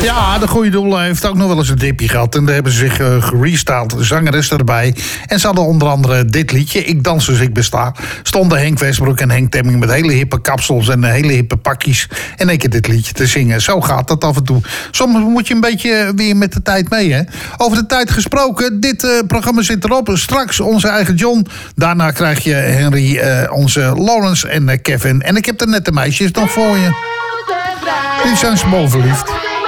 Ja, de goede doel heeft ook nog wel eens een dipje gehad. En daar hebben ze zich gerestyled, zangeres erbij. En ze hadden onder andere dit liedje, Ik dans dus ik besta. Stonden Henk Westbroek en Henk Temming met hele hippe kapsels en hele hippe pakjes. En een keer dit liedje te zingen. Zo gaat dat af en toe. Soms moet je een beetje weer met de tijd mee, hè. Over de tijd gesproken, dit programma zit erop. Straks onze eigen John. Daarna krijg je Henry, onze Lawrence en Kevin. En ik heb de nette meisjes nog voor je. Die zijn smal verliefd.